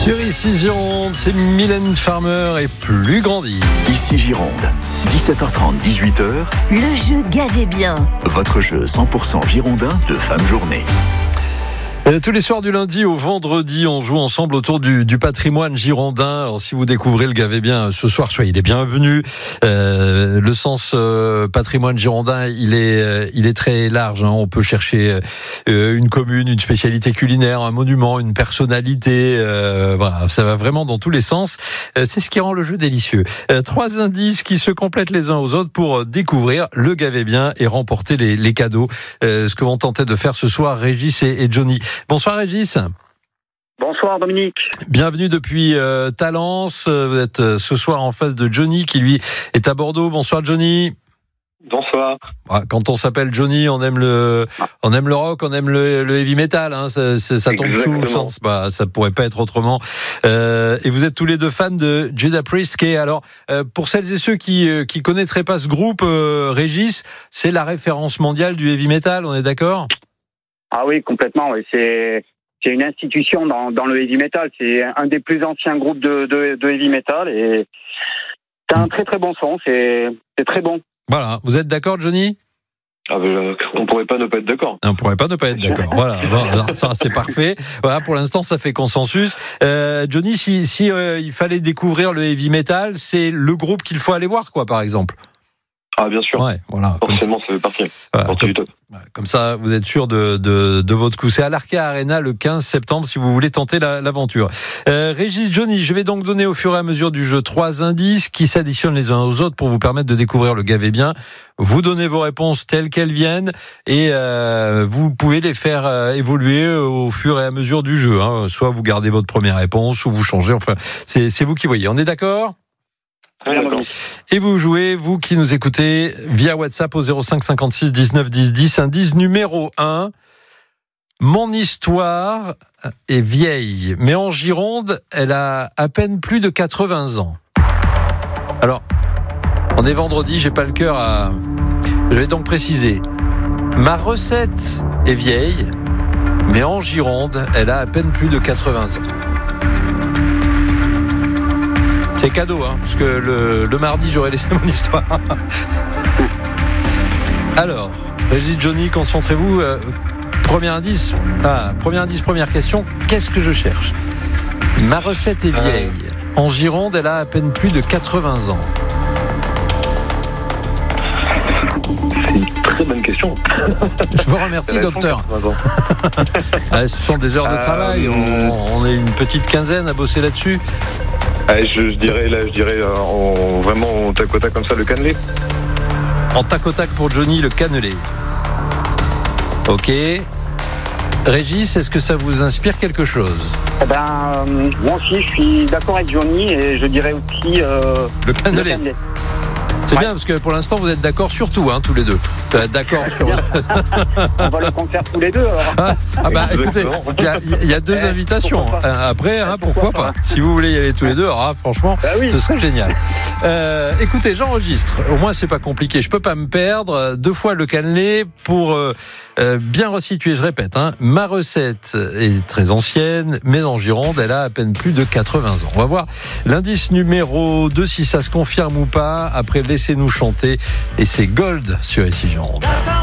Sur Ici Gironde, c'est Mylène Farmer et Plus Grandi. Ici Gironde, 17h30, 18h. Le jeu Gavez bien. Votre jeu 100% girondin de fin de journée. Tous les soirs du lundi au vendredi, on joue ensemble autour du patrimoine girondin. Alors, si vous découvrez le Gavez bien ce soir, soyez les bienvenus. Le sens patrimoine girondin, il est très large. On peut chercher une commune, une spécialité culinaire, un monument, une personnalité. Voilà, ça va vraiment dans tous les sens. C'est ce qui rend le jeu délicieux. 3 indices qui se complètent les uns aux autres pour découvrir le Gavez bien et remporter les cadeaux. Ce que vont tenter de faire ce soir Régis et Johnny. Bonsoir Régis. Bonsoir Dominique. Bienvenue depuis Talence. Vous êtes ce soir en face de Johnny qui lui est à Bordeaux. Bonsoir Johnny. Bonsoir. Quand on s'appelle Johnny, on aime le rock, on aime le heavy metal. Ça tombe sous le sens. Ça pourrait pas être autrement. Et vous êtes tous les deux fans de Judas Priest, qui est alors pour celles et ceux qui connaîtraient pas ce groupe, Régis, c'est la référence mondiale du heavy metal. On est d'accord ? Ah oui, complètement. Oui. C'est une institution dans le heavy metal. C'est un des plus anciens groupes de heavy metal et c'est un très très bon son. C'est très bon. Voilà. Vous êtes d'accord, Johnny ? On pourrait pas ne pas être d'accord. On pourrait pas ne pas être d'accord. Voilà. Bon, ça c'est parfait. Voilà. Pour l'instant, ça fait consensus. Johnny, si il fallait découvrir le heavy metal, c'est le groupe qu'il faut aller voir, quoi, par exemple. Ah, bien sûr. Ouais, voilà. Forcément, ça fait partie. Voilà, comme ça, vous êtes sûr de votre coup. C'est à l'Arca Arena le 15 septembre si vous voulez tenter l'aventure. Régis, Johnny, je vais donc donner au fur et à mesure du jeu 3 indices qui s'additionnent les uns aux autres pour vous permettre de découvrir le Gavez bien. Vous donnez vos réponses telles qu'elles viennent et vous pouvez les faire évoluer au fur et à mesure du jeu. Soit vous gardez votre première réponse ou vous changez. Enfin, c'est vous qui voyez. On est d'accord ? Et vous jouez, vous qui nous écoutez, via WhatsApp au 05 56 19 10 10. Indice numéro 1. Mon histoire est vieille, mais en Gironde, elle a à peine plus de 80 ans. Alors, on est vendredi, j'ai pas le cœur à... Je vais donc préciser. Ma recette est vieille, mais en Gironde, elle a à peine plus de 80 ans. C'est cadeau, parce que le mardi, j'aurais laissé mon histoire. Alors, Régis, Johnny, concentrez-vous. Premier indice, première question. Qu'est-ce que je cherche ? Ma recette est vieille. En Gironde, elle a à peine plus de 80 ans. C'est une très bonne question. Je vous remercie, docteur. Ce sont des heures de travail. On est une petite quinzaine à bosser là-dessus. Je dirais vraiment en tac au tac comme ça, le cannelé. En tac au tac pour Johnny, le cannelé. Ok. Régis, est-ce que ça vous inspire quelque chose ? Moi aussi, je suis d'accord avec Johnny et je dirais aussi le cannelé. C'est bien parce que pour l'instant vous êtes d'accord sur tout, tous les deux. D'accord sur. On va le faire tous les deux. Alors. Écoutez, il y a 2 invitations. Après, pourquoi pas ? Si vous voulez y aller tous les deux, franchement, ce serait génial. Écoutez, j'enregistre. Au moins c'est pas compliqué. Je peux pas me perdre. 2 fois le cannelé pour bien resituer. Je répète, ma recette est très ancienne, mais en Gironde, elle a à peine plus de 80 ans. On va voir l'indice numéro 2 si ça se confirme ou pas. Après, laissez-nous chanter et c'est Gold sur Ici Gironde.